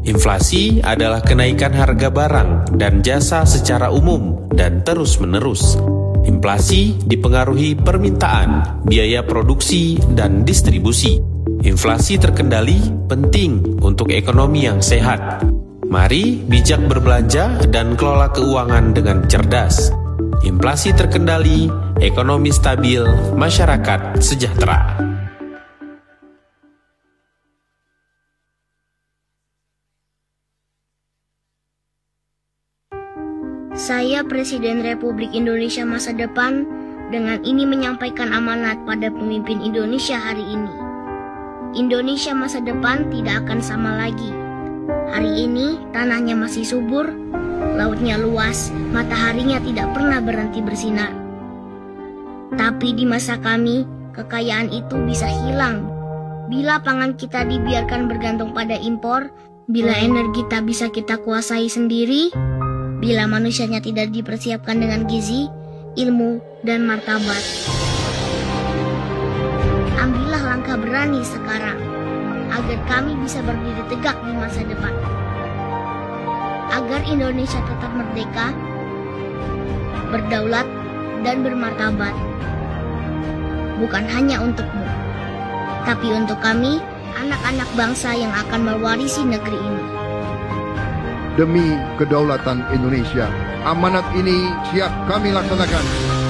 Inflasi adalah kenaikan harga barang dan jasa secara umum dan terus-menerus. Inflasi dipengaruhi permintaan, biaya produksi, dan distribusi. Inflasi terkendali penting untuk ekonomi yang sehat. Mari bijak berbelanja dan kelola keuangan dengan cerdas. Inflasi terkendali, ekonomi stabil, masyarakat sejahtera. Saya Presiden Republik Indonesia masa depan dengan ini menyampaikan amanat pada pemimpin Indonesia hari ini. Indonesia masa depan tidak akan sama lagi. Hari ini tanahnya masih subur, lautnya luas, mataharinya tidak pernah berhenti bersinar. Tapi di masa kami, kekayaan itu bisa hilang. Bila pangan kita dibiarkan bergantung pada impor, bila energi tak bisa kita kuasai sendiri, bila manusianya tidak dipersiapkan dengan gizi, ilmu, dan martabat. Ambillah langkah berani sekarang, agar kami bisa berdiri tegak di masa depan. Agar Indonesia tetap merdeka, berdaulat, dan bermartabat. Bukan hanya untukmu, tapi untuk kami, anak-anak bangsa yang akan mewarisi negeri ini. Demi kedaulatan Indonesia, amanat ini siap kami laksanakan.